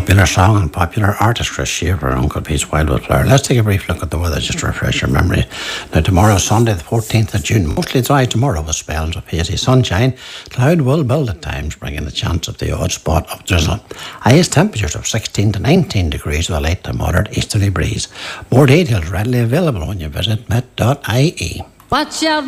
popular song and popular artist Chris Shaver, Uncle Pete's Wildwood Flower. Let's take a brief look at the weather just to refresh your memory. Now, tomorrow, Sunday, the 14th of June, mostly dry tomorrow with spells of hazy sunshine. Cloud will build at times, bringing the chance of the odd spot of drizzle. Highest temperatures of 16 to 19 degrees with a light to moderate easterly breeze. More details readily available when you visit met.ie. Watch out.